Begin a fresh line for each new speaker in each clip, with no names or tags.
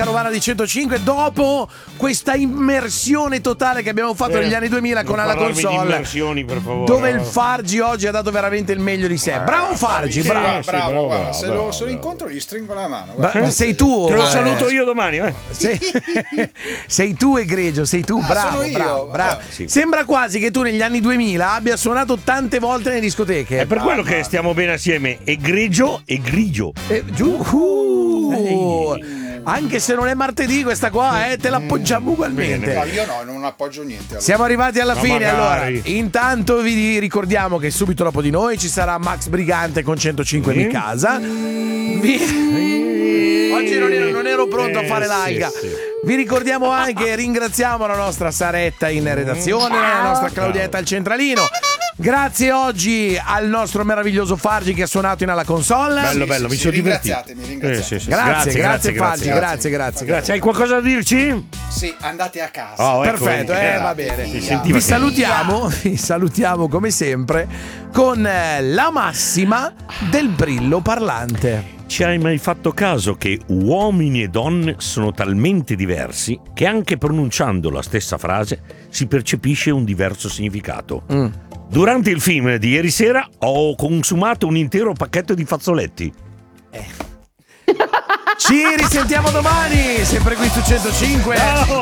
Romana di 105 dopo questa immersione totale che abbiamo fatto negli anni 2000 con alla console,
immersioni, per favore,
dove il Fargi oggi ha dato veramente il meglio di sé. Bravo Fargi, bravo.
Bravo, guarda, se lo incontro gli stringo la mano.
Sei tu.
Te lo saluto io domani.
Sei tu egregio, sei tu, bravo,
sono io.
bravo. Sì. Sembra quasi che tu negli anni 2000 abbia suonato tante volte nelle discoteche.
È per quello che stiamo bene assieme, egregio e grigio.
Anche se non è martedì questa qua, te l'appoggiamo ugualmente.
No, io no, non appoggio niente. Allora.
Siamo arrivati alla fine,
magari.
allora. Intanto vi ricordiamo che subito dopo di noi ci sarà Max Brigante con 105 di casa. Oggi non ero pronto a fare l'alga. Vi ricordiamo anche, ringraziamo la nostra Saretta in redazione, la nostra Claudietta al centralino. Grazie oggi al nostro meraviglioso Fargi che ha suonato in alla console.
Bello, mi sono divertito.
Ringraziatemi.
Grazie Fargi, grazie.
Hai qualcosa da dirci?
Sì, andate a casa.
Perfetto, va bene. Vi salutiamo come sempre con la massima del brillo parlante.
Ci hai mai fatto caso che uomini e donne sono talmente diversi che anche pronunciando la stessa frase si percepisce un diverso significato? Durante il film di ieri sera ho consumato un intero pacchetto di fazzoletti.
Ci risentiamo domani, sempre qui su 105.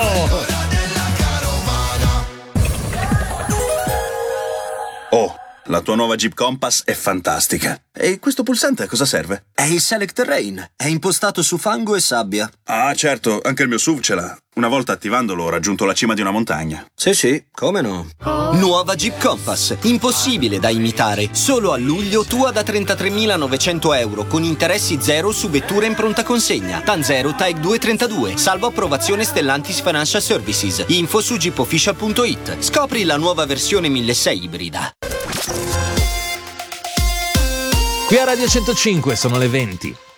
Oh, la tua nuova Jeep Compass è fantastica. E questo pulsante a cosa serve?
È il Select Terrain. È impostato su fango e sabbia.
Ah, certo, anche il mio SUV ce l'ha. Una volta attivandolo ho raggiunto la cima di una montagna.
Sì, come no? Nuova Jeep Compass. Impossibile da imitare. Solo a luglio tua da 33.900 euro con interessi zero su vetture in pronta consegna. Tanzero Type 232. Salvo approvazione Stellantis Financial Services. Info su jeepofficial.it. Scopri la nuova versione 1600 ibrida.
Qui a Radio 105 sono le 20.